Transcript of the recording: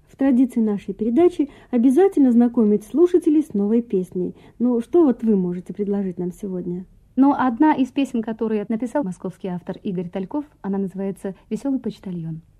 В традиции нашей передачи обязательно знакомить слушателей с новой песней. Ну, что вот вы можете предложить нам сегодня? Одна из песен, которые написал московский автор Игорь Тальков, она называется «Веселый почтальон».